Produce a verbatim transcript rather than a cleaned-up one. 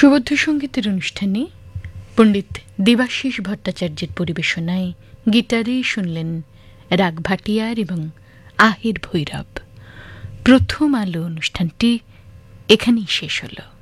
সুবদ্ধ সঙ্গীতের অনুষ্ঠানে পণ্ডিত দেবাশিস ভট্টাচার্যের পরিবেশনায় গিটারে শুনলেন রাগ ভাটিয়ার এবং আহির ভৈরব। প্রথম আলো অনুষ্ঠানটি এখানেই শেষ হলো।